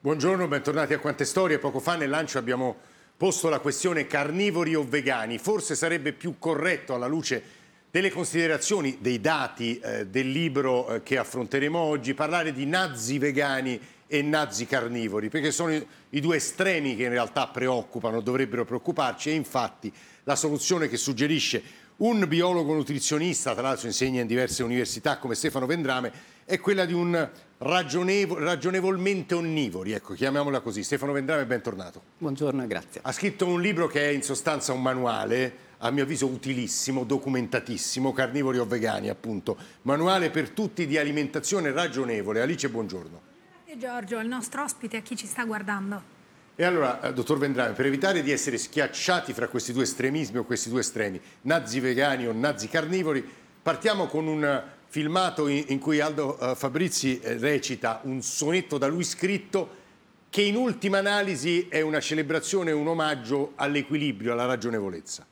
Buongiorno, bentornati a Quante Storie. Poco fa nel lancio abbiamo posto la questione carnivori o vegani. Forse sarebbe più corretto, alla luce delle considerazioni, dei dati del libro che affronteremo oggi, parlare di nazi vegani e nazi carnivori, perché sono i due estremi che in realtà preoccupano, dovrebbero preoccuparci, e infatti la soluzione che suggerisce un biologo nutrizionista, tra l'altro insegna in diverse università come Stefano Vendrame, è quella di un ragionevolmente onnivori, ecco, chiamiamola così. Stefano Vendrame, bentornato. Buongiorno e grazie. Ha scritto un libro che è in sostanza un manuale, a mio avviso utilissimo, documentatissimo, Carnivori o vegani, appunto. Manuale per tutti di alimentazione ragionevole. Alice, buongiorno. E Giorgio, il nostro ospite, a chi ci sta guardando? E allora, dottor Vendrame, per evitare di essere schiacciati fra questi due estremismi o questi due estremi, nazi vegani o nazi carnivori, partiamo con un filmato in cui Aldo Fabrizi recita un sonetto da lui scritto che in ultima analisi è una celebrazione, un omaggio all'equilibrio, alla ragionevolezza.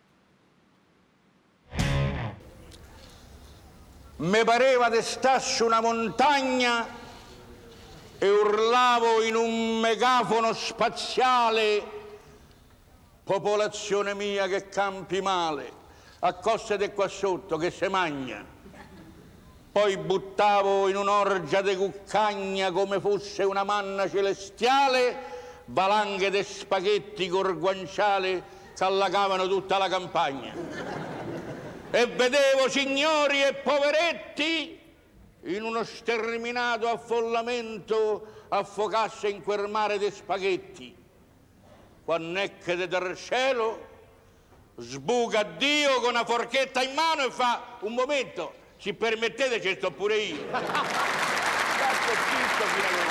Me pareva di sta su una montagna e urlavo in un megafono spaziale: popolazione mia che campi male, accostati qua sotto che se magna. Poi buttavo in un'orgia de cuccagna come fosse una manna celestiale, valanghe de spaghetti col guanciale che allagavano tutta la campagna. E vedevo signori e poveretti in uno sterminato affollamento affocasse in quel mare di spaghetti. Quando ecco dal cielo sbuca Dio con una forchetta in mano e fa: un momento, se permettete ci sto pure io. Sto zitto fino